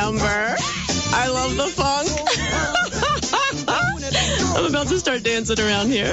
September. I love the funk. I'm about to start dancing around here.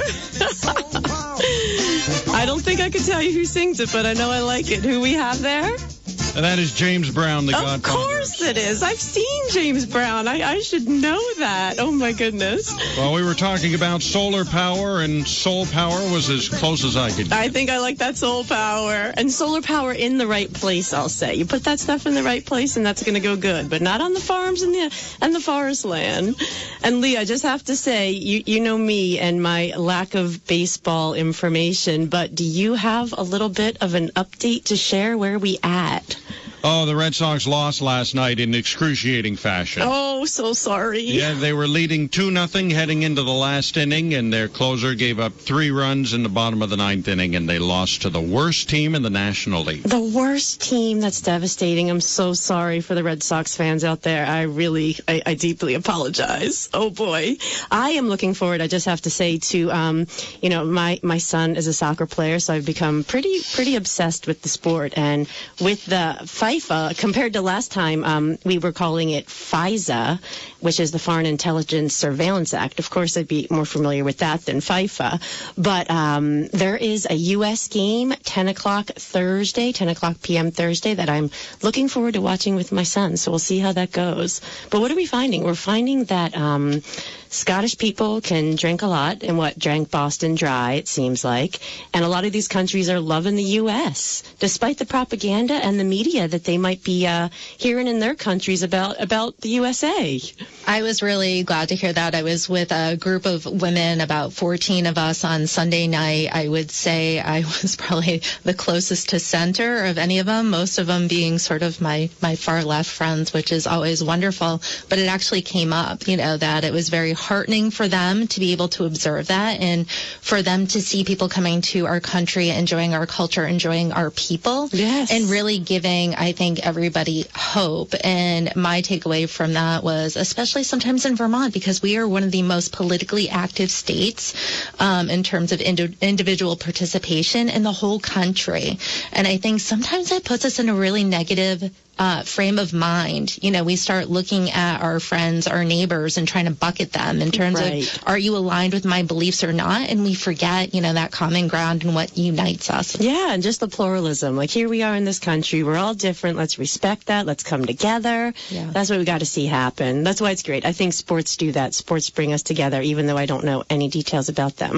I don't think I could tell you who sings it, but I know I like it. Who we have there? And that is James Brown, the Godfather. Of course it is. I've seen James Brown. I should know that. Oh, my goodness. Well, we were talking about solar power, and soul power was as close as I could get. I think I like that soul power. And solar power in the right place, I'll say. You put that stuff in the right place, and that's going to go good. But not on the farms and the forest land. And, Lee, I just have to say, you know me and my lack of baseball information, but do you have a little bit of an update to share? Where are we at? Oh, the Red Sox lost last night in excruciating fashion. Oh, so sorry. Yeah, they were leading 2-0 heading into the last inning, and their closer gave up 3 runs in the bottom of the 9th inning, and they lost to the worst team in the National League. The worst team? That's devastating. I'm so sorry for the Red Sox fans out there. I deeply apologize. Oh, boy. I am looking forward, I just have to say, to, my son is a soccer player, so I've become pretty obsessed with the sport. And with the FIFA, compared to last time, we were calling it FISA, which is the Foreign Intelligence Surveillance Act. Of course, I'd be more familiar with that than FIFA. But there is a U.S. game, 10 o'clock p.m. Thursday, that I'm looking forward to watching with my son. So we'll see how that goes. But what are we finding? We're finding that Scottish people can drink a lot, and drank Boston Dry, it seems like. And a lot of these countries are loving the U.S., despite the propaganda and the media that they might be hearing in their countries about the USA. I was really glad to hear that. I was with a group of women, about 14 of us, on Sunday night. I would say I was probably the closest to center of any of them, most of them being sort of my far left friends, which is always wonderful. But it actually came up, that it was very heartening for them to be able to observe that, and for them to see people coming to our country, enjoying our culture, enjoying our people, yes, and really giving, I think, everybody hope. And my takeaway from that was, especially sometimes in Vermont, because we are one of the most politically active states in terms of individual participation in the whole country. And I think sometimes that puts us in a really negative frame of mind. We start looking at our friends, our neighbors, and trying to bucket them in terms of, are you aligned with my beliefs or not? And we forget, that common ground and what unites us. Yeah, and just the pluralism. Like, here we are in this country. We're all different. Let's respect that. Let's come together. Yeah. That's what we got to see happen. That's why it's great. I think sports do that. Sports bring us together, even though I don't know any details about them.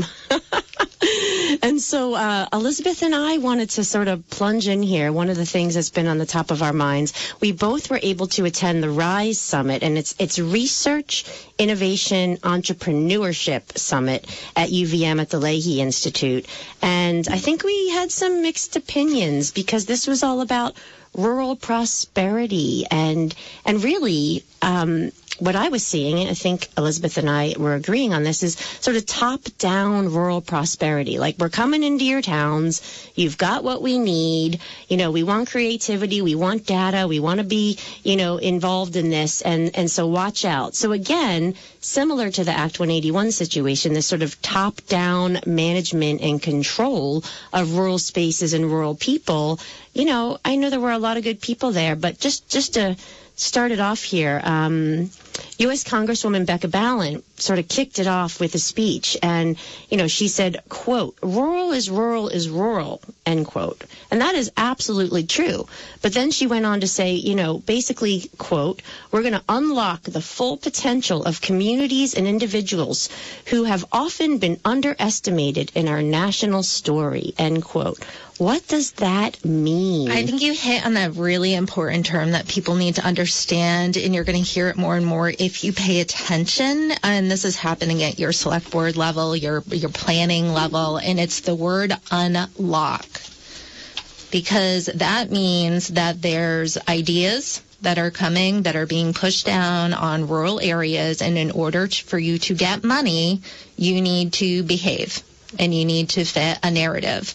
And so Elizabeth and I wanted to sort of plunge in here. One of the things that's been on the top of our minds, we both were able to attend the RISE Summit, and it's Research, Innovation, Entrepreneurship Summit at UVM at the Leahy Institute. And I think we had some mixed opinions, because this was all about rural prosperity and really what I was seeing, I think Elizabeth and I were agreeing on this, is sort of top-down rural prosperity. Like, we're coming into your towns, you've got what we need, we want creativity, we want data, we want to be, involved in this, and so watch out. So again, similar to the Act 181 situation, this sort of top-down management and control of rural spaces and rural people. I know there were a lot of good people there, but just to start it off here, U.S. Congresswoman Becca Balint sort of kicked it off with a speech, and, she said, quote, rural is rural, end quote. And that is absolutely true. But then she went on to say, basically, quote, we're going to unlock the full potential of communities and individuals who have often been underestimated in our national story, end quote. What does that mean? I think you hit on a really important term that people need to understand, and you're going to hear it more and more if you pay attention. And this is happening at your select board level, your planning level, and it's the word unlock. Because that means that there's ideas that are coming, that are being pushed down on rural areas, and in order for you to get money, you need to behave. And you need to fit a narrative.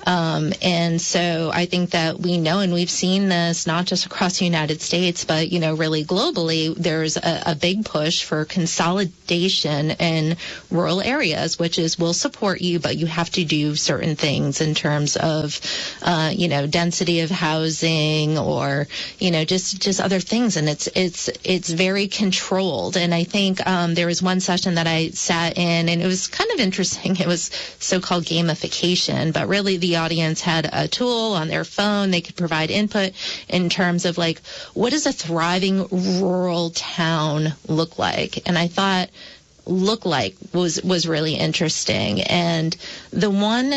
And so I think that we know, and we've seen this not just across the United States, but, really globally, there's a big push for consolidation in rural areas, which is we'll support you, but you have to do certain things in terms of, density of housing or, just other things. And it's very controlled. And I think there was one session that I sat in, and it was kind of interesting. It was so-called gamification, but really the audience had a tool on their phone. They could provide input in terms of like, what does a thriving rural town look like? And I thought look like was really interesting. And the one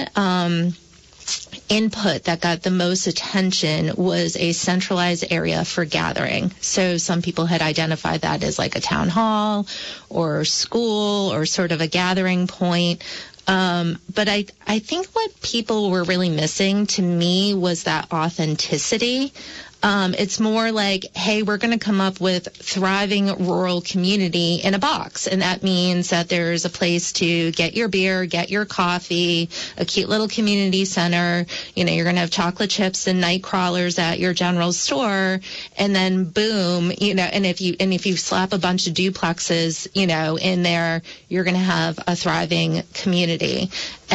input that got the most attention was a centralized area for gathering. So some people had identified that as like a town hall or school or sort of a gathering point. But I think what people were really missing to me was that authenticity. It's more like, hey, we're going to come up with thriving rural community in a box. And that means that there's a place to get your beer, get your coffee, a cute little community center. You're going to have chocolate chips and night crawlers at your general store. And then boom, and if you slap a bunch of duplexes, in there, you're going to have a thriving community.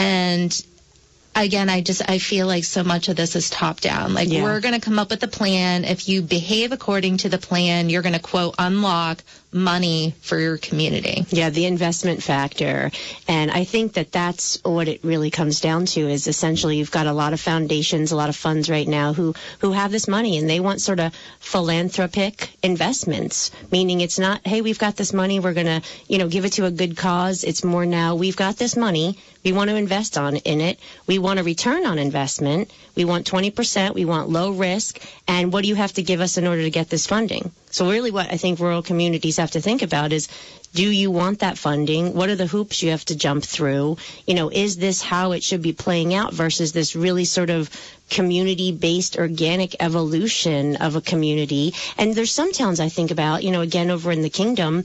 And again, I feel like so much of this is top down. Like, we're going to come up with a plan. If you behave according to the plan, you're going to, quote, unlock money for your community. Yeah, the investment factor. And I think that that's what it really comes down to is essentially you've got a lot of foundations, a lot of funds right now who have this money and they want sort of philanthropic investments, meaning it's not, hey, we've got this money, we're going to, give it to a good cause. It's more now we've got this money. We want to invest in it. We want a return on investment. We want 20%. We want low risk. And what do you have to give us in order to get this funding? So really what I think rural communities have to think about is, do you want that funding? What are the hoops you have to jump through? Is this how it should be playing out versus this really sort of community-based organic evolution of a community? And there's some towns I think about, again, over in the kingdom,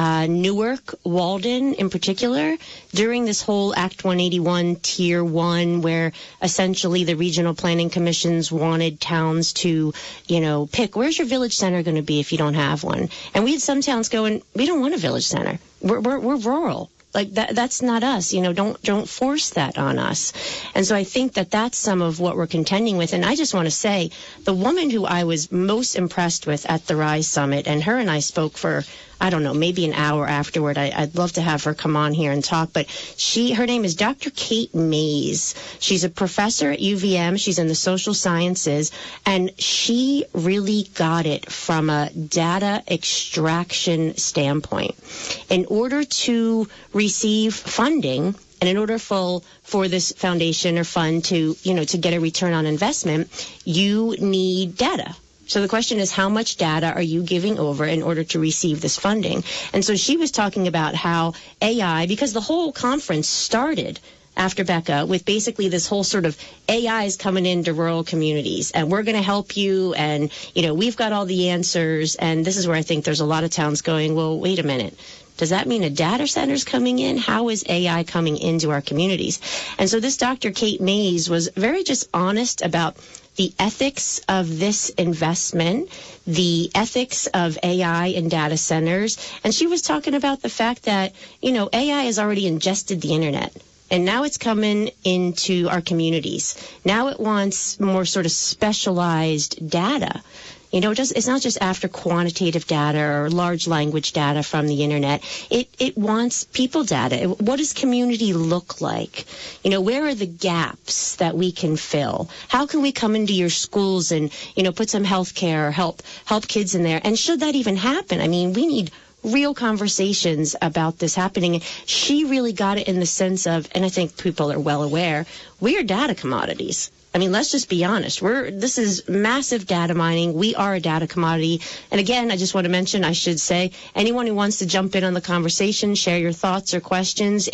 Newark, Walden in particular, during this whole Act 181 Tier 1, where essentially the regional planning commissions wanted towns to, pick, where's your village center going to be if you don't have one? And we had some towns going, we don't want a village center. We're rural. Like that's not us, don't force that on us. And so I think that that's some of what we're contending with. And I just want to say the woman who I was most impressed with at the Rise Summit, and her and I spoke for, I don't know, maybe an hour afterward. I'd love to have her come on here and talk, but her name is Dr. Kate Mays. She's a professor at UVM. She's in the social sciences, and she really got it from a data extraction standpoint. In order to receive funding, and in order for this foundation or fund to get a return on investment, you need data. So the question is, how much data are you giving over in order to receive this funding? And so she was talking about how AI, because the whole conference started after Becca with basically this whole sort of AI is coming into rural communities and we're going to help you and, we've got all the answers. And this is where I think there's a lot of towns going, well, wait a minute. Does that mean a data center's coming in? How is AI coming into our communities? And so this Dr. Kate Mays was very just honest about the ethics of this investment, the ethics of AI in data centers. And she was talking about the fact that, AI has already ingested the internet. And now it's coming into our communities. Now it wants more sort of specialized data. It's not just after quantitative data or large language data from the internet. It wants people data. What does community look like? Where are the gaps that we can fill? How can we come into your schools and, put some health care, help kids in there? And should that even happen? I mean, we need real conversations about this happening. She really got it in the sense of, and I think people are well aware, we are data commodities. I mean, let's just be honest. This is massive data mining. We are a data commodity. And again, I just want to mention, I should say, anyone who wants to jump in on the conversation, share your thoughts or questions,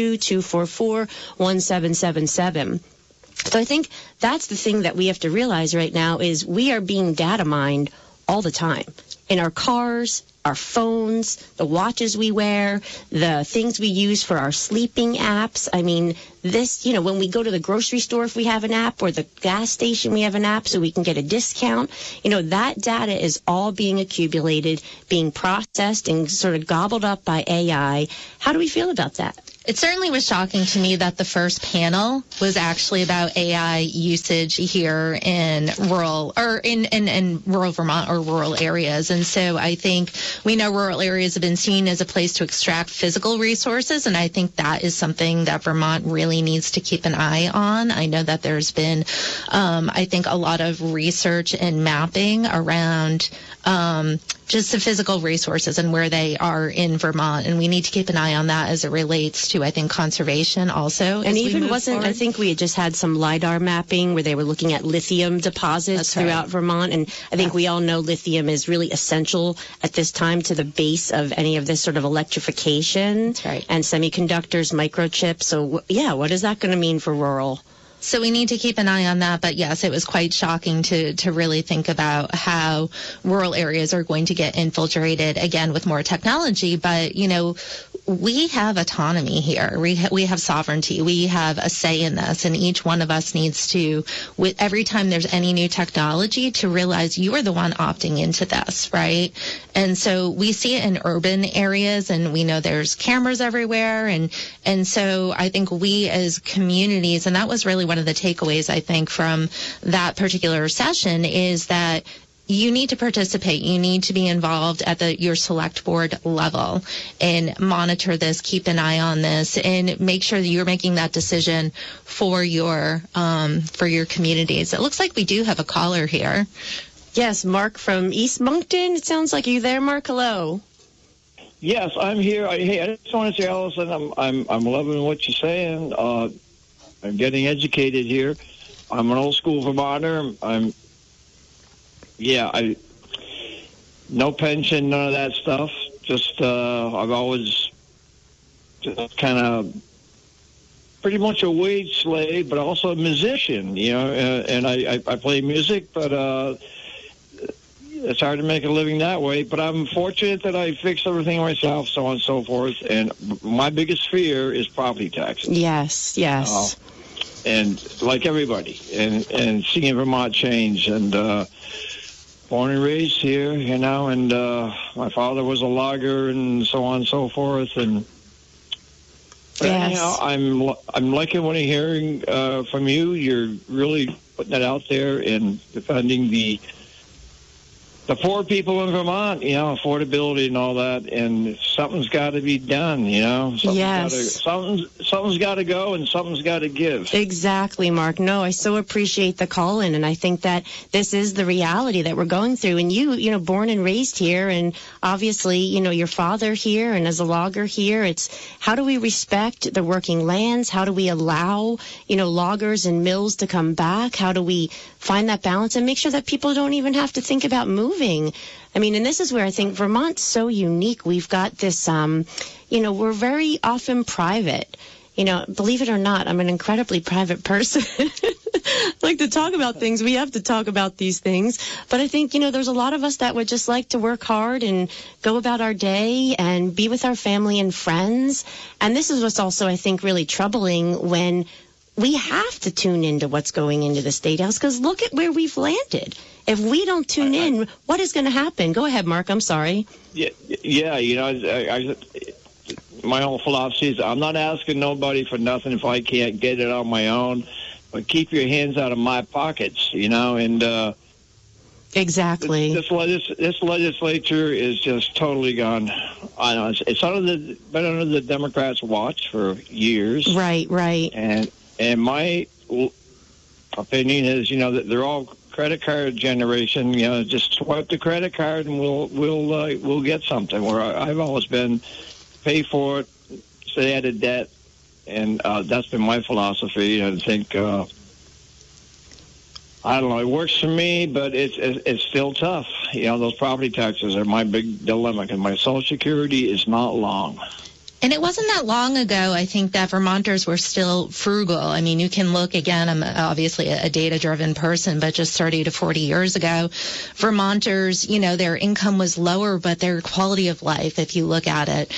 802-244-1777. So I think that's the thing that we have to realize right now is we are being data mined all the time. In our cars, our phones, the watches we wear, the things we use for our sleeping apps. I mean, this, when we go to the grocery store, if we have an app, or the gas station, we have an app so we can get a discount. That data is all being accumulated, being processed and sort of gobbled up by AI. How do we feel about that? It certainly was shocking to me that the first panel was actually about AI usage here in rural Vermont or rural areas. And so I think we know rural areas have been seen as a place to extract physical resources. And I think that is something that Vermont really needs to keep an eye on. I know that there's been, I think, a lot of research and mapping around just the physical resources and where they are in Vermont. And we need to keep an eye on that as it relates to, I think, conservation also. And even wasn't, I think we had just had some LIDAR mapping where they were looking at lithium deposits throughout Vermont. And I think we all know lithium is really essential at this time to the base of any of this sort of electrification. That's right. And semiconductors, microchips. So, what is that going to mean for rural? So we need to keep an eye on that. But yes, it was quite shocking to really think about how rural areas are going to get infiltrated again with more technology. But, we have autonomy here. We have sovereignty. We have a say in this. And each one of us needs to, with every time there's any new technology, to realize you are the one opting into this, right? And so we see it in urban areas, and we know there's cameras everywhere. And so I think we as communities, and that was really one of the takeaways, I think, from that particular session, is that you need to participate. You need to be involved at your select board level and monitor this, keep an eye on this, and make sure that you're making that decision for your communities. It looks like we do have a caller here. Yes, Mark from East Moncton. It sounds like you there, Mark. Hello. Yes, I'm here. Hey, I just want to say, Allison, I'm loving what you're saying. I'm getting educated here. I'm an old school Vermonter. No pension, none of that stuff. Just, I've always just kind of pretty much a wage slave, but also a musician, and I play music, but it's hard to make a living that way. But I'm fortunate that I fixed everything myself, so on and so forth. And my biggest fear is property taxes. Yes. And like everybody, and seeing Vermont change, and born and raised here, and my father was a logger, and so on and so forth. And anyhow, I'm liking what I'm hearing from you. You're really putting it out there and defending the poor people in Vermont, affordability and all that, and something's got to be done, Something's got to go, and something's got to give. Exactly, Mark. No, I so appreciate the call in, and I think that this is the reality that we're going through. And you born and raised here, and obviously, your father here, and as a logger here, it's how do we respect the working lands? How do we allow, loggers and mills to come back? How do we find that balance and make sure that people don't even have to think about moving? I mean, and this is where I think Vermont's so unique. We've got this, we're very often private. Believe it or not, I'm an incredibly private person. Like to talk about things. We have to talk about these things. But I think, there's a lot of us that would just like to work hard and go about our day and be with our family and friends. And this is what's also, I think, really troubling when we have to tune into what's going into the State House, because look at where we've landed. If we don't tune in, what is going to happen? Go ahead, Mark. I'm sorry. My whole philosophy is I'm not asking nobody for nothing if I can't get it on my own, but keep your hands out of my pockets, and exactly. This legislature is just totally gone. I know it's been under the Democrats' watch for years. Right. And my opinion is, that they're all credit card generation. Just swipe the credit card and we'll get something. Where I've always been, pay for it, stay out of debt, and that's been my philosophy. I think I don't know. It works for me, but it's still tough. Those property taxes are my big dilemma, because my Social Security is not long. And it wasn't that long ago, I think, that Vermonters were still frugal. I mean, you can look, again, I'm obviously a data-driven person, but just 30 to 40 years ago, Vermonters, their income was lower, but their quality of life, if you look at it,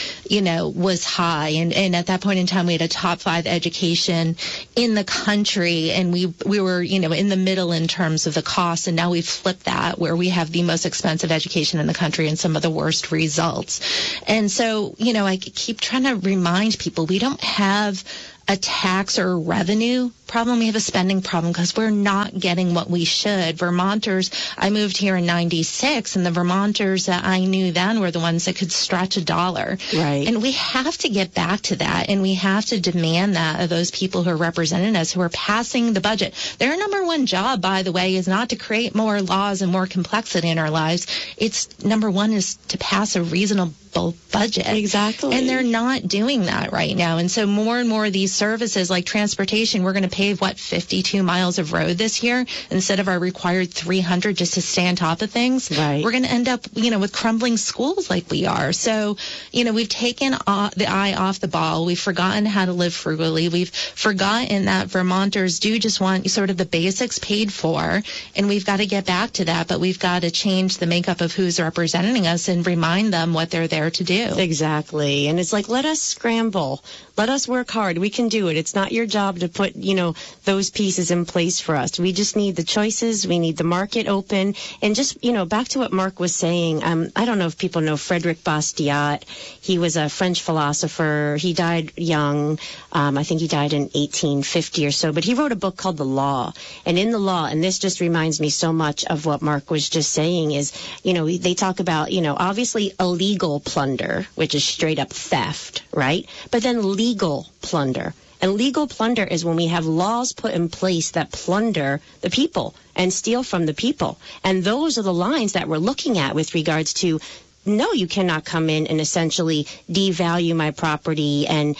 was high. And at that point in time, we had a top 5 education in the country, and we were, in the middle in terms of the cost. And now we've flipped that, where we have the most expensive education in the country and some of the worst results. And so, I keep trying to remind people we don't have a tax or revenue problem. We have a spending problem because we're not getting what we should. Vermonters, I moved here in 96, and the Vermonters that I knew then were the ones that could stretch $1. Right. And we have to get back to that, and we have to demand that of those people who are representing us, who are passing the budget. Their number one job, by the way, is not to create more laws and more complexity in our lives. It's number one is to pass a reasonable budget. Exactly. And they're not doing that right now. And so more and more of these services like transportation, we're going to pave, 52 miles of road this year instead of our required 300 just to stay on top of things. Right. We're going to end up, with crumbling schools like we are. So, we've taken the eye off the ball. We've forgotten how to live frugally. We've forgotten that Vermonters do just want sort of the basics paid for, and we've got to get back to that, but we've got to change the makeup of who's representing us and remind them what they're there to do. Exactly. And it's like, let us scramble. Let us work hard. We can do it. It's not your job to put, those pieces in place for us. We just need the choices. We need the market open. And just, back to what Mark was saying, I don't know if people know Frederick Bastiat. He was a French philosopher. He died young. I think he died in 1850 or so. But he wrote a book called The Law. And in The Law, and this just reminds me so much of what Mark was just saying, is, they talk about, obviously illegal plunder, which is straight up theft, right? But then legal plunder. And legal plunder is when we have laws put in place that plunder the people and steal from the people. And those are the lines that we're looking at with regards to, no, you cannot come in and essentially devalue my property and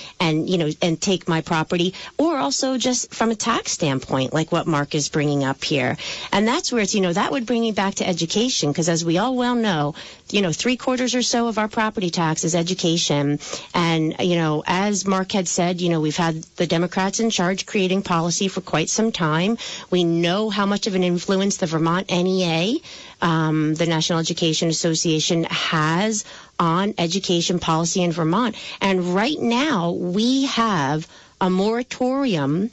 take my property, or also just from a tax standpoint, like what Mark is bringing up here. And that's where it's, that would bring me back to education, because as we all well know, 3/4 or so of our property tax is education. And, as Mark had said, we've had the Democrats in charge creating policy for quite some time. We know how much of an influence the Vermont NEA, the National Education Association, has on education policy in Vermont. And right now we have a moratorium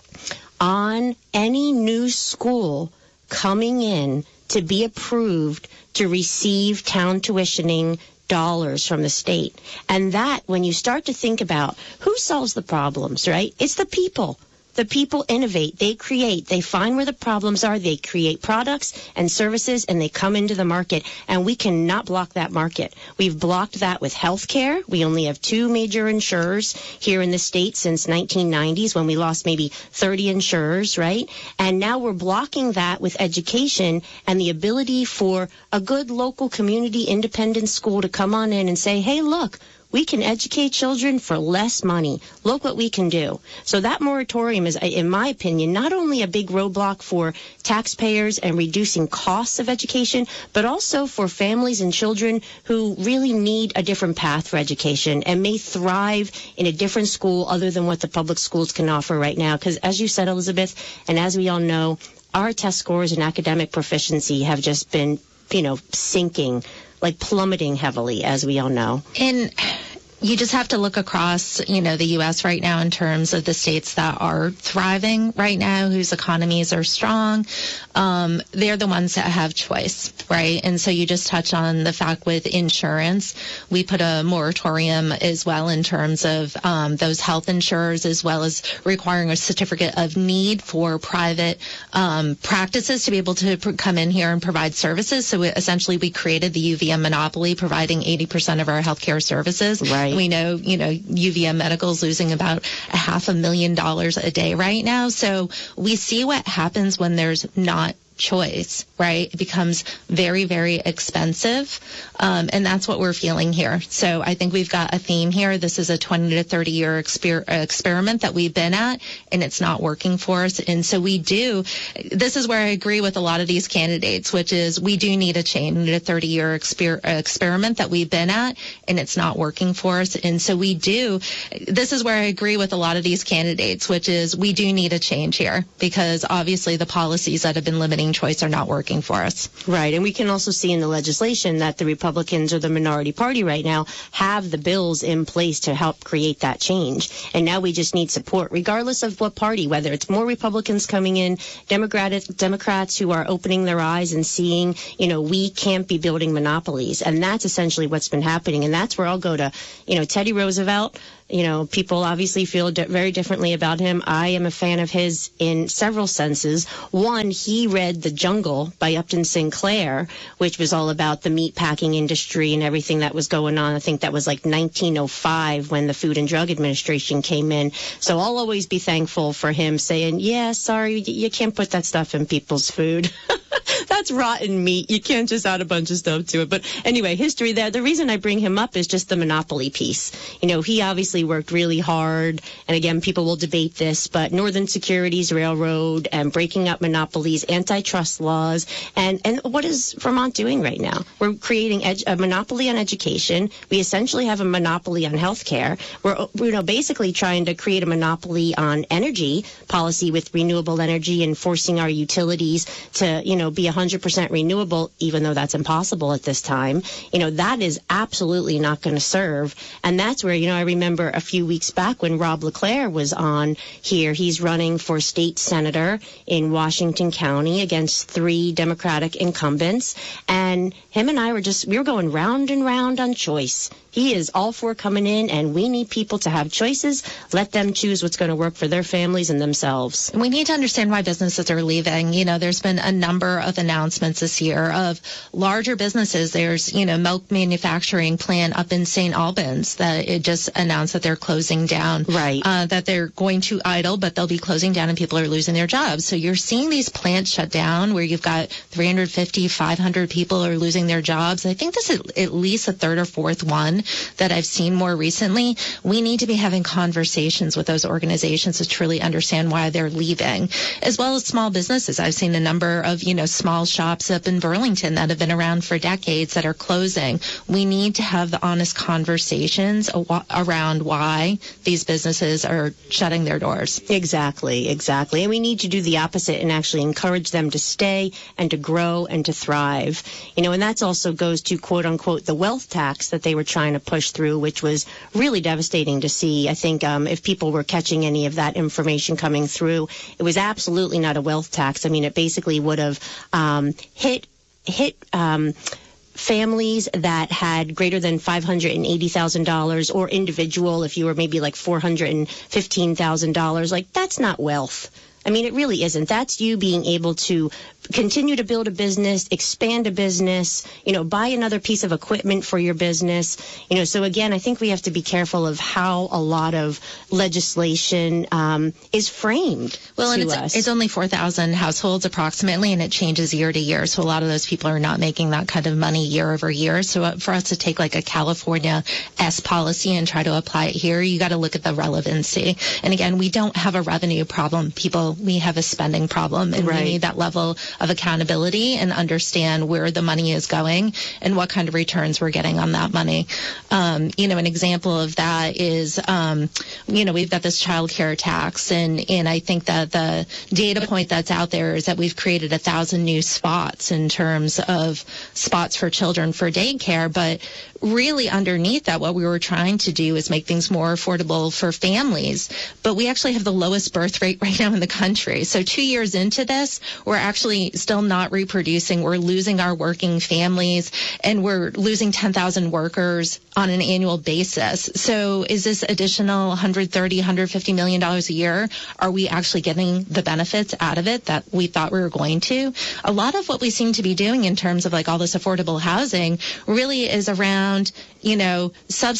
on any new school coming in to be approved to receive town tuitioning dollars from the state. And that, when you start to think about who solves the problems, right? It's the people. The people innovate, they create, they find where the problems are, they create products and services, and they come into the market. And we cannot block that market. We've blocked that with healthcare. We only have 2 major insurers here in the state since 1990s, when we lost maybe 30 insurers, right? And now we're blocking that with education and the ability for a good local community independent school to come on in and say, hey, look, we can educate children for less money. Look what we can do. So that moratorium is, in my opinion, not only a big roadblock for taxpayers and reducing costs of education, but also for families and children who really need a different path for education and may thrive in a different school other than what the public schools can offer right now. Because as you said, Elizabeth, and as we all know, our test scores and academic proficiency have just been, sinking, like plummeting heavily, as we all know. And you just have to look across, the U.S. right now in terms of the states that are thriving right now, whose economies are strong. They're the ones that have choice, right? And so you just touch on the fact with insurance, we put a moratorium as well in terms of those health insurers, as well as requiring a certificate of need for private practices to be able to come in here and provide services. So essentially we created the UVM monopoly, providing 80% of our healthcare services. Right. We know, UVM Medical is losing about $500,000 a day right now. So we see what happens when there's not choice, right? It becomes very, very expensive. And that's what we're feeling here. So I think we've got a theme here. This is a 20 to 30 year experiment that we've been at, and it's not working for us. And so this is where I agree with a lot of these candidates, which is we do need a change. We need a 30-year experiment that we've been at, and it's not working for us. And so this is where I agree with a lot of these candidates, which is we do need a change here, because obviously the policies that have been limiting choice are not working for us. Right. And we can also see in the legislation that the Republicans or the minority party right now have the bills in place to help create that change. And now we just need support, regardless of what party, whether it's more Republicans coming in, Democrats who are opening their eyes and seeing, we can't be building monopolies. And that's essentially what's been happening. And that's where I'll go to, Teddy Roosevelt. People obviously feel very differently about him. I am a fan of his in several senses. One, he read The Jungle by Upton Sinclair, which was all about the meat packing industry and everything that was going on. I think that was like 1905 when the Food and Drug Administration came in. So I'll always be thankful for him saying, yeah, sorry, you can't put that stuff in people's food. That's rotten meat. You can't just add a bunch of stuff to it. But anyway, history there. The reason I bring him up is just the monopoly piece. He obviously worked really hard. And again, people will debate this, but Northern Securities Railroad and breaking up monopolies, antitrust laws. And what is Vermont doing right now? We're creating a monopoly on education. We essentially have a monopoly on healthcare. We're basically trying to create a monopoly on energy policy with renewable energy and forcing our utilities to, be 100% renewable, even though that's impossible at this time. That is absolutely not going to serve. And that's where, I remember a few weeks back when Rob LeClaire was on here. He's running for state senator in Washington County against 3 Democratic incumbents. And him and I we were going round and round on choice. He is all for coming in, and we need people to have choices. Let them choose what's going to work for their families and themselves. We need to understand why businesses are leaving. There's been a number of announcements this year of larger businesses. There's, milk manufacturing plant up in St. Albans that it just announced that they're closing down. Right. That they're going to idle, but they'll be closing down and people are losing their jobs. So you're seeing these plants shut down where you've got 350, 500 people are losing their jobs. I think this is at least a third or fourth one that I've seen more recently. We need to be having conversations with those organizations to truly understand why they're leaving, as well as small businesses. I've seen a number of, small shops up in Burlington that have been around for decades that are closing. We need to have the honest conversations around why these businesses are shutting their doors. Exactly. And we need to do the opposite and actually encourage them to stay and to grow and to thrive. And that also goes to, quote unquote, the wealth tax that they were trying to push through, which was really devastating to see. I think if people were catching any of that information coming through, it was absolutely not a wealth tax. I mean, it basically would have hit families that had greater than $580,000 or individual, if you were maybe like $415,000, like that's not wealth. I mean, it really isn't. That's you being able to continue to build a business, expand a business, buy another piece of equipment for your business. So again, I think we have to be careful of how a lot of legislation is framed. Well, and it's only 4,000 households approximately, and it changes year to year. So a lot of those people are not making that kind of money year over year. So for us to take like a California S policy and try to apply it here, you got to look at the relevancy. And again, we don't have a revenue problem, people. We have a spending problem, and we need that level of accountability and understand where the money is going and what kind of returns we're getting on that money. An example of that is, we've got this child care tax, and I think that the data point that's out there is that we've created 1,000 new spots in terms of spots for children for daycare, but really underneath that, what we were trying to do is make things more affordable for families. But we actually have the lowest birth rate right now in the country. So 2 years into this, we're actually still not reproducing. We're losing our working families, and we're losing 10,000 workers on an annual basis. So is this additional $130, $150 million a year? Are we actually getting the benefits out of it that we thought we were going to? A lot of what we seem to be doing in terms of like all this affordable housing really is around,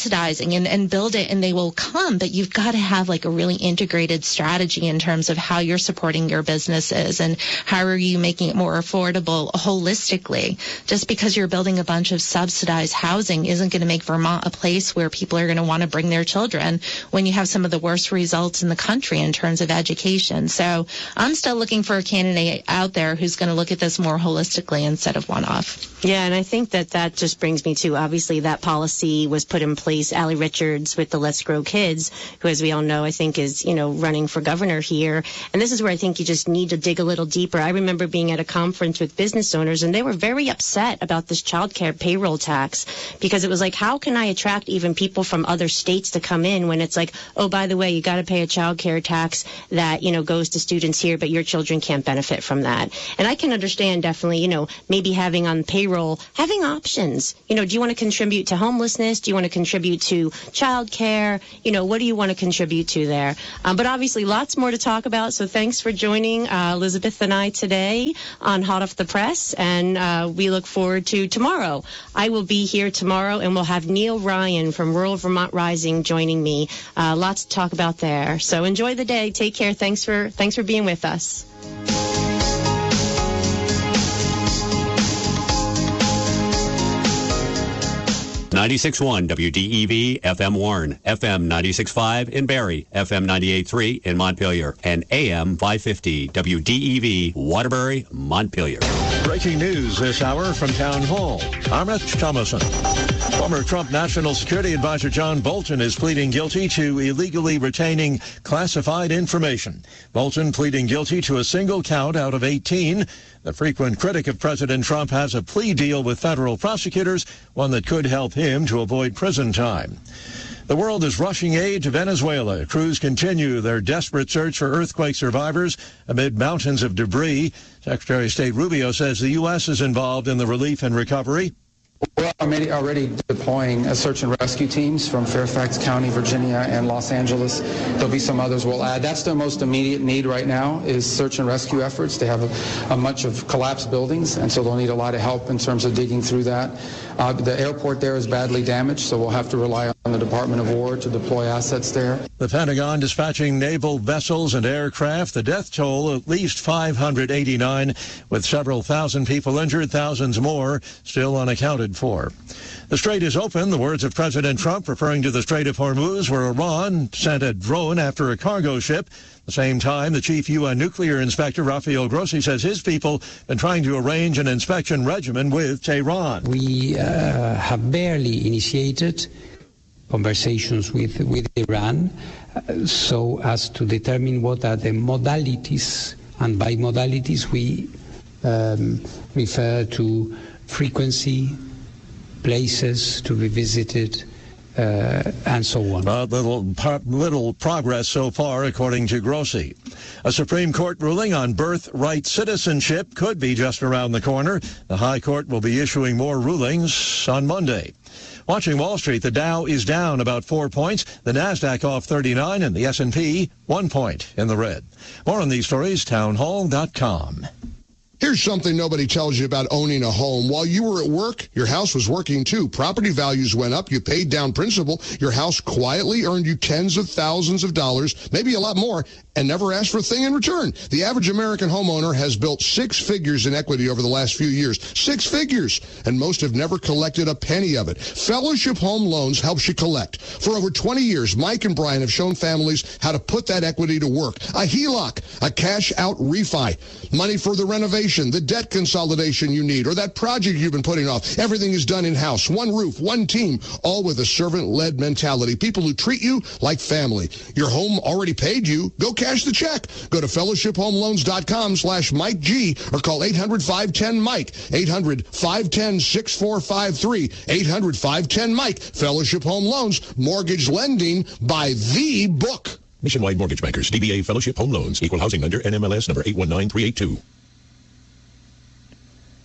subsidizing and build it and they will come. But you've got to have like a really integrated strategy in terms of how you're you're supporting your businesses and how are you making it more affordable holistically. Just because you're building a bunch of subsidized housing isn't going to make Vermont a place where people are going to want to bring their children when you have some of the worst results in the country in terms of education. So I'm still looking for a candidate out there who's going to look at this more holistically instead of one-off. Yeah, and I think that just brings me to, obviously, that policy was put in place. Allie Richards with the Let's Grow Kids, who, as we all know, I think is, running for governor here. And this is where I think you just need to dig a little deeper. I remember being at a conference with business owners, and they were very upset about this child care payroll tax because it was like, how can I attract even people from other states to come in when it's like, oh, by the way, you got to pay a child care tax that, goes to students here, but your children can't benefit from that. And I can understand definitely, maybe having on payroll, having options. Do you want to contribute to homelessness? Do you want to contribute to child care? What do you want to contribute to there? But obviously lots more to talk about. So thanks for joining Elizabeth and I today on Hot Off the Press. And we look forward to tomorrow. I will be here tomorrow and we'll have Neil Ryan from Rural Vermont Rising joining me. Lots to talk about there. So enjoy the day. Take care. Thanks for being with us. 96.1 WDEV FM Warren, FM 96.5 in Barrie, FM 98.3 in Montpelier, and AM 550 WDEV Waterbury, Montpelier. Breaking news this hour from Town Hall. Amit Thomason. Former Trump National Security Advisor John Bolton is pleading guilty to illegally retaining classified information. Bolton pleading guilty to a single count out of 18. The frequent critic of President Trump has a plea deal with federal prosecutors, one that could help him to avoid prison time. The world is rushing aid to Venezuela. Crews continue their desperate search for earthquake survivors amid mountains of debris. Secretary of State Rubio says the U.S. is involved in the relief and recovery. We're already deploying search and rescue teams from Fairfax County, Virginia, and Los Angeles. There'll be some others we'll add. That's the most immediate need right now is search and rescue efforts. They have a bunch of collapsed buildings, and so they'll need a lot of help in terms of digging through that. The airport there is badly damaged, so we'll have to rely on the Department of War to deploy assets there. The Pentagon dispatching naval vessels and aircraft. The death toll, at least 589, with several thousand people injured, thousands more still unaccounted for. The strait is open, the words of President Trump referring to the Strait of Hormuz, where Iran sent a drone after a cargo ship. At the same time, the chief UN nuclear inspector, Rafael Grossi, says his people have been trying to arrange an inspection regimen with Tehran. We have barely initiated conversations with Iran so as to determine what are the modalities, and by modalities we refer to frequency, places to be visited, and so on. Little progress so far, according to Grossi. A Supreme Court ruling on birthright citizenship could be just around the corner. The High Court will be issuing more rulings on Monday. Watching Wall Street, the Dow is down about 4 points, the Nasdaq off 39, and the S&P 1 point in the red. More on these stories, townhall.com. Here's something nobody tells you about owning a home. While you were at work, your house was working too. Property values went up. You paid down principal. Your house quietly earned you tens of thousands of dollars, maybe a lot more, and never asked for a thing in return. The average American homeowner has built 6 figures in equity over the last few years. 6 figures! And most have never collected a penny of it. Fellowship Home Loans helps you collect. For over 20 years, Mike and Brian have shown families how to put that equity to work. A HELOC, a cash-out refi, money for the renovation, the debt consolidation you need, or that project you've been putting off. Everything is done in-house. One roof, one team, all with a servant-led mentality. People who treat you like family. Your home already paid you. Go cash the check. Go to fellowshiphomeloans.com/Mike G or call 800-510-MIKE. 800-510-6453. 800-510-MIKE. Fellowship Home Loans. Mortgage lending by the book. Nationwide Mortgage Bankers. DBA Fellowship Home Loans. Equal housing lender. NMLS number 819382.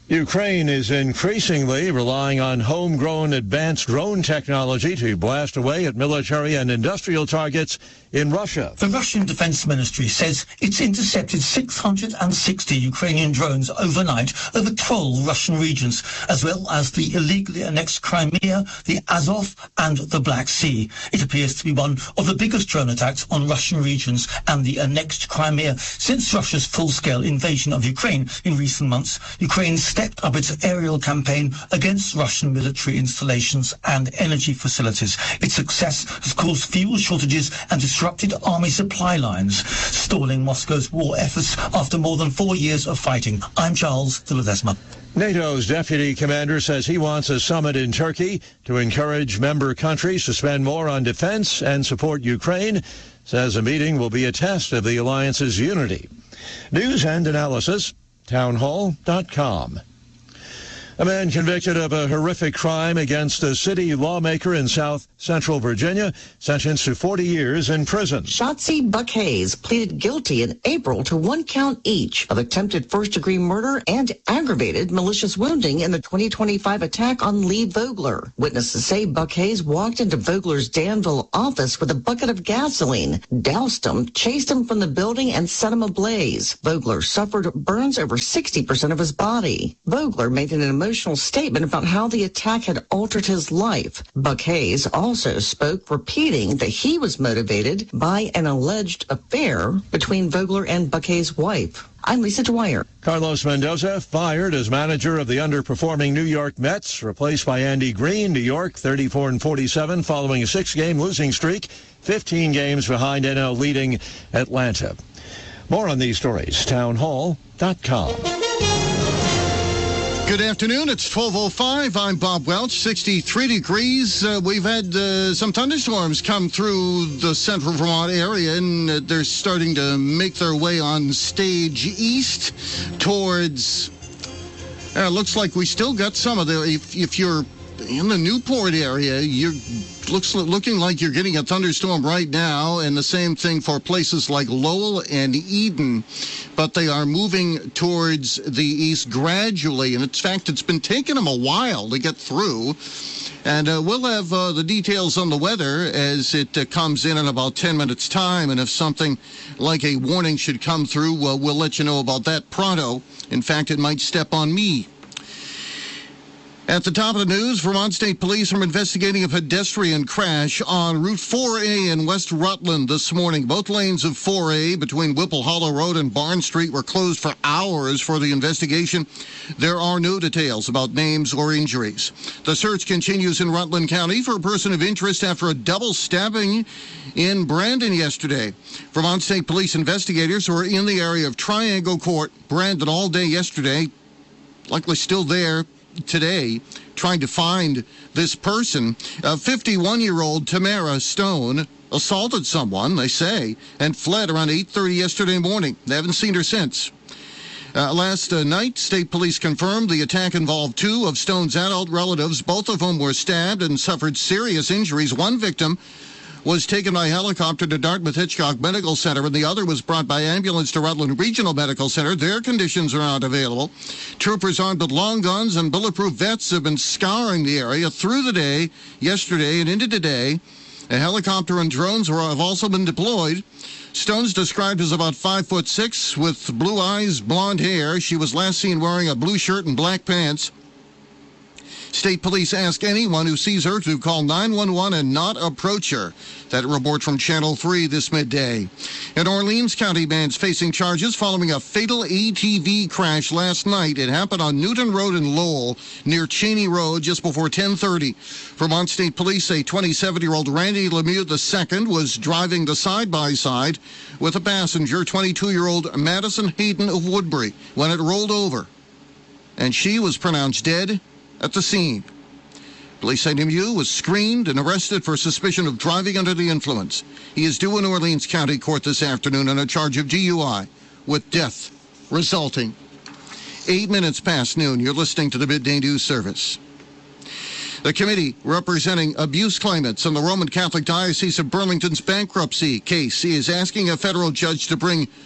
Ukraine is increasingly relying on homegrown advanced drone technology to blast away at military and industrial targets in Russia. The Russian Defense Ministry says it's intercepted 660 Ukrainian drones overnight over 12 Russian regions, as well as the illegally annexed Crimea, the Azov and the Black Sea. It appears to be one of the biggest drone attacks on Russian regions and the annexed Crimea since Russia's full-scale invasion of Ukraine in recent months. Ukraine stepped up its aerial campaign against Russian military installations and energy facilities. Its success has caused fuel shortages and disrupted army supply lines, stalling Moscow's war efforts after more than 4 years of fighting. I'm Charles de Ledesma. NATO's deputy commander says he wants a summit in Turkey to encourage member countries to spend more on defense and support Ukraine. Says a meeting will be a test of the alliance's unity. News and analysis, townhall.com. A man convicted of a horrific crime against a city lawmaker in South Central Virginia, sentenced to 40 years in prison. Shotzi Buck Hayes pleaded guilty in April to 1 count each of attempted first-degree murder and aggravated malicious wounding in the 2025 attack on Lee Vogler. Witnesses say Buck Hayes walked into Vogler's Danville office with a bucket of gasoline, doused him, chased him from the building, and set him ablaze. Vogler suffered burns over 60% of his body. Vogler made an emotional statement about how the attack had altered his life. Buck Hayes also spoke, repeating that he was motivated by an alleged affair between Vogler and Buck Hayes' wife. I'm Lisa Dwyer. Carlos Mendoza fired as manager of the underperforming New York Mets, replaced by Andy Green. New York 34-47 following a 6-game losing streak, 15 games behind NL leading Atlanta. More on these stories, townhall.com. Good afternoon. It's 12:05. I'm Bob Welch. 63 degrees. We've had some thunderstorms come through the central Vermont area, and they're starting to make their way on stage east towards. Looks like we still got some of the. If you're in the Newport area, you're looking like you're getting a thunderstorm right now, and the same thing for places like Lowell and Eden, but they are moving towards the east gradually, and in fact, it's been taking them a while to get through, and we'll have the details on the weather as it comes in about 10 minutes' time, and if something like a warning should come through, we'll let you know about that pronto. In fact, it might step on me. At the top of the news, Vermont State Police are investigating a pedestrian crash on Route 4A in West Rutland this morning. Both lanes of 4A between Whipple Hollow Road and Barn Street were closed for hours for the investigation. There are no details about names or injuries. The search continues in Rutland County for a person of interest after a double stabbing in Brandon yesterday. Vermont State Police investigators were in the area of Triangle Court, Brandon, all day yesterday, likely still there today, trying to find this person. 51-year-old Tamara Stone assaulted someone, they say, and fled around 8:30 yesterday morning. They haven't seen her since. Last night, state police confirmed the attack involved 2 of Stone's adult relatives, both of whom were stabbed and suffered serious injuries. One victim was taken by helicopter to Dartmouth Hitchcock Medical Center, and the other was brought by ambulance to Rutland Regional Medical Center. Their conditions are not available. Troopers armed with long guns and bulletproof vests have been scouring the area through the day, yesterday and into today. A helicopter and drones have also been deployed. Stone's described as about 5'6", with blue eyes, blonde hair. She was last seen wearing a blue shirt and black pants. State police ask anyone who sees her to call 911 and not approach her. That report from Channel 3 this midday. An Orleans County man's facing charges following a fatal ATV crash last night. It happened on Newton Road in Lowell, near Cheney Road, just before 10:30. Vermont State Police say 27-year-old Randy Lemieux II was driving the side-by-side with a passenger, 22-year-old Madison Hayden of Woodbury, when it rolled over. And she was pronounced dead at the scene. Police say Lemieux was screened and arrested for suspicion of driving under the influence. He is due in Orleans County Court this afternoon on a charge of DUI, with death resulting. 8 minutes past noon, you're listening to the Midday News Service. The committee representing abuse claimants in the Roman Catholic Diocese of Burlington's bankruptcy case is asking a federal judge to bring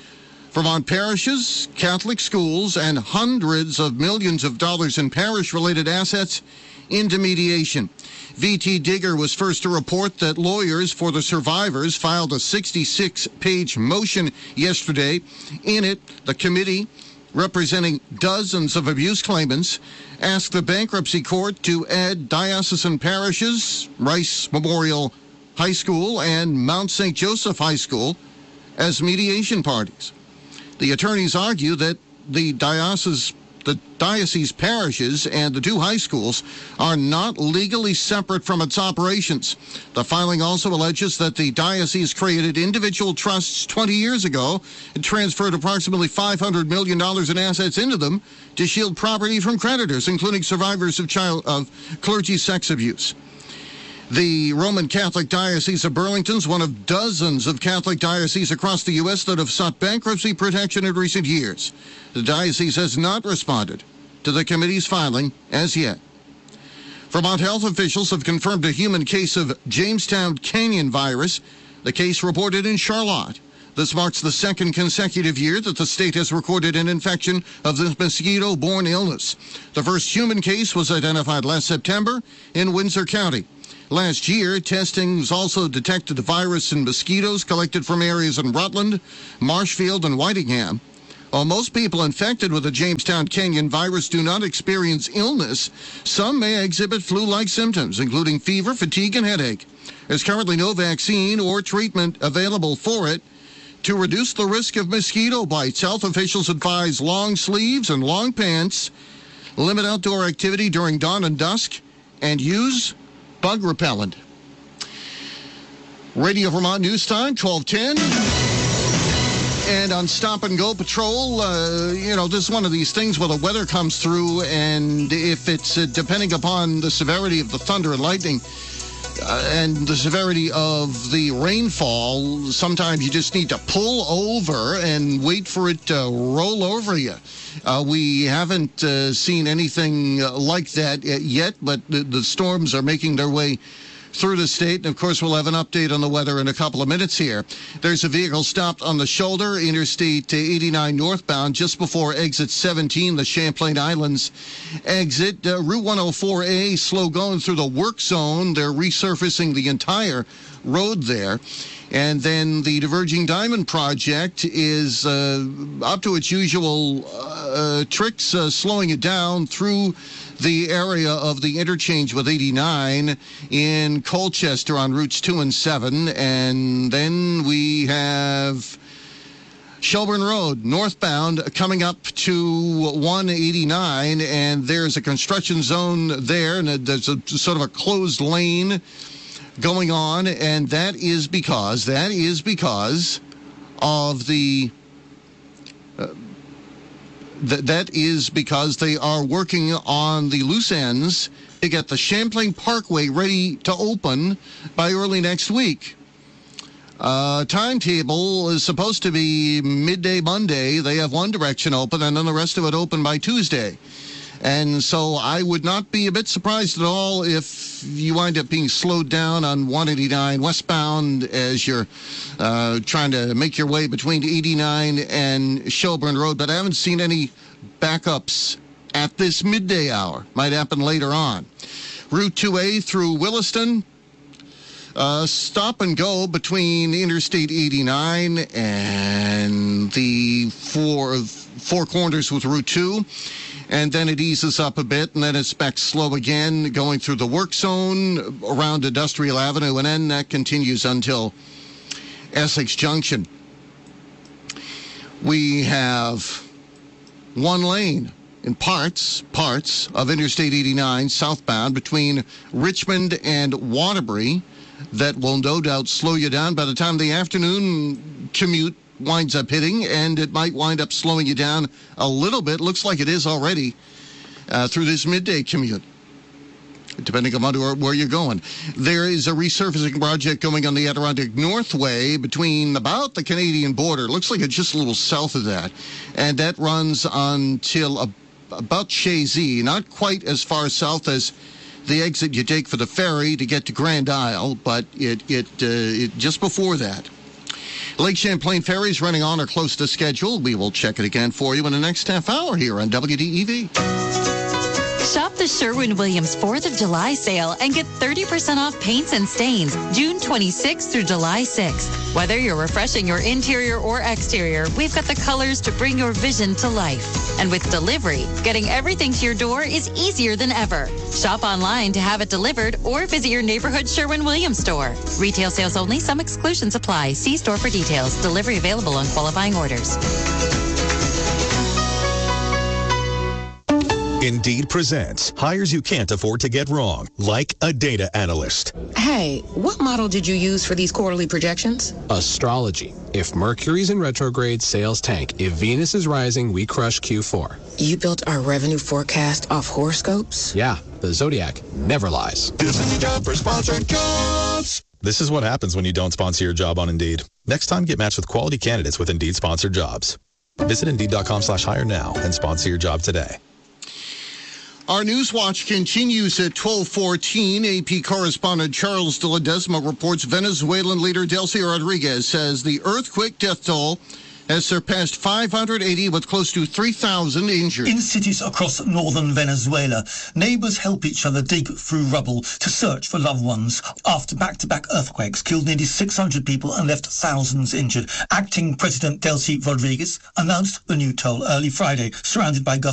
Vermont parishes, Catholic schools, and hundreds of millions of dollars in parish-related assets into mediation. V.T. Digger was first to report that lawyers for the survivors filed a 66-page motion yesterday. In it, the committee, representing dozens of abuse claimants, asked the bankruptcy court to add diocesan parishes, Rice Memorial High School and Mount St. Joseph High School, as mediation parties. The attorneys argue that the diocese parishes and the two high schools are not legally separate from its operations. The filing also alleges that the diocese created individual trusts 20 years ago and transferred approximately $500 million in assets into them to shield property from creditors, including survivors of clergy sex abuse. The Roman Catholic Diocese of Burlington is one of dozens of Catholic dioceses across the U.S. that have sought bankruptcy protection in recent years. The diocese has not responded to the committee's filing as yet. Vermont health officials have confirmed a human case of Jamestown Canyon virus. The case reported in Charlotte. This marks the second consecutive year that the state has recorded an infection of this mosquito-borne illness. The first human case was identified last September in Windsor County. Last year, testing also detected the virus in mosquitoes collected from areas in Rutland, Marshfield, and Whitingham. While most people infected with the Jamestown Canyon virus do not experience illness, some may exhibit flu-like symptoms, including fever, fatigue, and headache. There's currently no vaccine or treatment available for it. To reduce the risk of mosquito bites, health officials advise long sleeves and long pants, limit outdoor activity during dawn and dusk, and use bug repellent. Radio Vermont News Time, 12:10. And on Stop and Go Patrol, this is one of these things where the weather comes through, and if it's depending upon the severity of the thunder and lightning and the severity of the rainfall, sometimes you just need to pull over and wait for it to roll over you. We haven't seen anything like that yet, but the storms are making their way through the state. And, of course, we'll have an update on the weather in a couple of minutes here. There's a vehicle stopped on the shoulder, Interstate 89 northbound, just before exit 17, the Champlain Islands exit. Route 104A, slow going through the work zone. They're resurfacing the entire road there. And then the Diverging Diamond Project is up to its usual tricks, slowing it down through the area of the interchange with 89 in Colchester on routes 2 and 7. And then we have Shelburne Road, northbound, coming up to 189, and there's a construction zone there, and there's a sort of a closed lane going on, and that is because of the that is because they are working on the loose ends to get the Champlain Parkway ready to open by early next week. Timetable is supposed to be midday Monday. They have one direction open, and then the rest of it open by Tuesday. And so I would not be a bit surprised at all if you wind up being slowed down on 189 westbound as you're trying to make your way between 89 and Shelburne Road. But I haven't seen any backups at this midday hour. Might happen later on. Route 2A through Williston. Stop and go between Interstate 89 and the four corners with Route 2. And then it eases up a bit, and then it's back slow again, going through the work zone around Industrial Avenue, and then that continues until Essex Junction. We have one lane in parts of Interstate 89 southbound between Richmond and Waterbury that will no doubt slow you down by the time the afternoon commute winds up hitting, and it might wind up slowing you down a little bit. Looks like it is already through this midday commute, depending on where you're going. There is a resurfacing project going on the Adirondack Northway between about the Canadian border. Looks like it's just a little south of that, and that runs until about Chazy, not quite as far south as the exit you take for the ferry to get to Grand Isle, but it just before that. Lake Champlain ferries running on or close to schedule. We will check it again for you in the next half hour here on WDEV. Shop the Sherwin-Williams 4th of July sale and get 30% off paints and stains June 26th through July 6th. Whether you're refreshing your interior or exterior, we've got the colors to bring your vision to life. And with delivery, getting everything to your door is easier than ever. Shop online to have it delivered or visit your neighborhood Sherwin-Williams store. Retail sales only. Some exclusions apply. See store for details. Delivery available on qualifying orders. Indeed presents hires you can't afford to get wrong, like a data analyst. Hey, what model did you use for these quarterly projections? Astrology. If Mercury's in retrograde, sales tank. If Venus is rising, we crush Q4. You built our revenue forecast off horoscopes? Yeah, the Zodiac never lies. This is the job for Sponsored Jobs. This is what happens when you don't sponsor your job on Indeed. Next time, get matched with quality candidates with Indeed Sponsored Jobs. Visit Indeed.com/hire now and sponsor your job today. Our News Watch continues at 12:14. AP correspondent Charles de Ledesma reports Venezuelan leader Delcy Rodriguez says the earthquake death toll has surpassed 580 with close to 3,000 injured. In cities across northern Venezuela, neighbors help each other dig through rubble to search for loved ones after back-to-back earthquakes killed nearly 600 people and left thousands injured. Acting President Delcy Rodriguez announced the new toll early Friday, surrounded by government